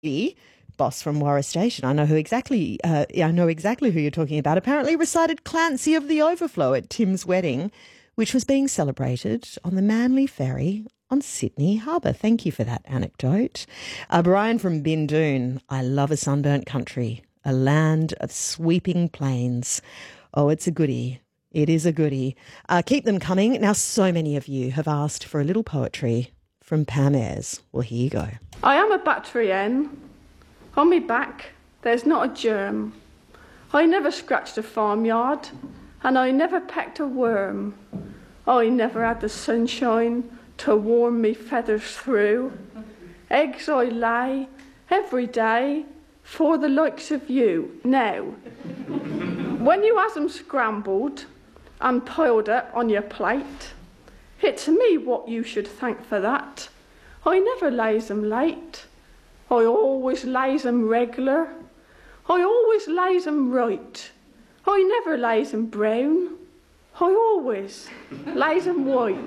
Boss from Warra Station. I know exactly who you're talking about. Apparently recited Clancy of the Overflow at Tim's wedding, which was being celebrated on the Manly Ferry on Sydney Harbour. Thank you for that anecdote. Brian from Bindoon. I love a sunburnt country, a land of sweeping plains. Oh, it's a goodie. It is a goodie. Keep them coming. Now, so many of you have asked for a little poetry from Pam Ayres. Well, here you go. I am a battery hen. On me back, there's not a germ. I never scratched a farmyard, and I never pecked a worm. I never had the sunshine to warm me feathers through. Eggs I lay every day for the likes of you. Now, when you has 'em scrambled and piled up on your plate, it's me what you should thank for that. I never lays 'em late. I always lays 'em regular. I always lays 'em right. I never lays 'em brown. I always lays 'em white.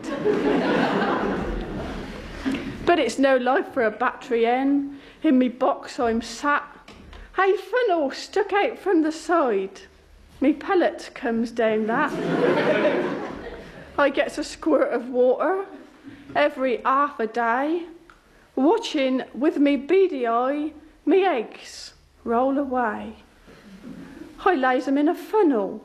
But it's no life for a battery hen. In me box I'm sat. Hey, funnel stuck out from the side. Me pellet comes down that. I gets a squirt of water every half a day, watching with me beady eye me eggs roll away. I lays 'em in a funnel,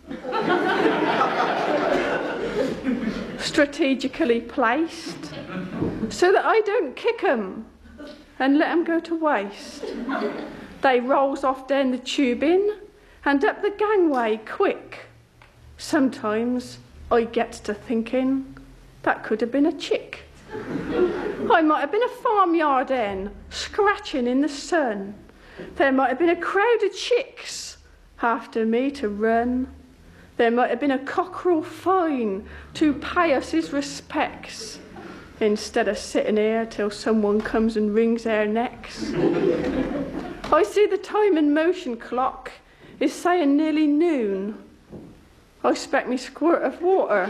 strategically placed, so that I don't kick 'em and let 'em go to waste. They rolls off down the tubing and up the gangway quick. Sometimes I gets to thinking that could have been a chick. I might have been a farmyard hen scratching in the sun. There might have been a crowd of chicks after me to run. There might have been a cockerel fine to pay us his respects, instead of sitting here till someone comes and wrings our necks. I see the time and motion clock is saying nearly noon. I expect me squirt of water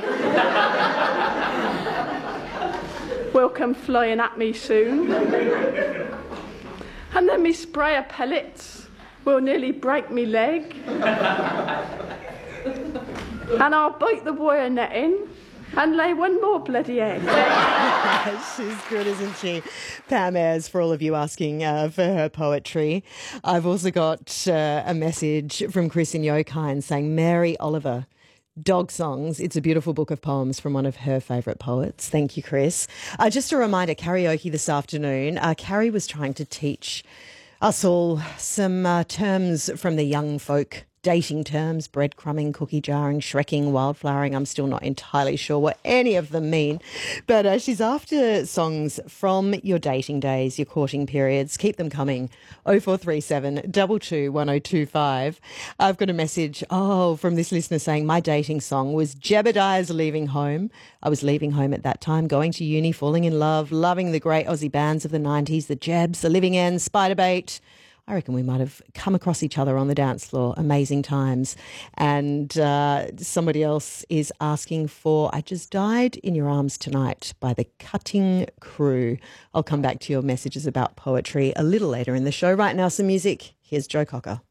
will come flying at me soon. And then me spray of pellets will nearly break me leg. And I'll bite the wire netting and lay one more bloody egg. She's good, isn't she? Pam Ayres, for all of you asking for her poetry. I've also got a message from Chris in Yokine saying, Mary Oliver, Dog Songs. It's a beautiful book of poems from one of her favourite poets. Thank you, Chris. Just a reminder, karaoke this afternoon. Carrie was trying to teach us all some terms from the young folk. Dating terms, breadcrumbing, cookie jarring, shrekking, wildflowering. I'm still not entirely sure what any of them mean. But she's after songs from your dating days, your courting periods. Keep them coming. 0437 22 1025. I've got a message, from this listener saying, my dating song was Jebediah's Leaving Home. I was leaving home at that time, going to uni, falling in love, loving the great Aussie bands of the 90s, the Jebs, the Living Ends, Spiderbait. I reckon we might have come across each other on the dance floor. Amazing times. And somebody else is asking for I Just Died in Your Arms Tonight by the Cutting Crew. I'll come back to your messages about poetry a little later in the show. Right now, some music. Here's Joe Cocker.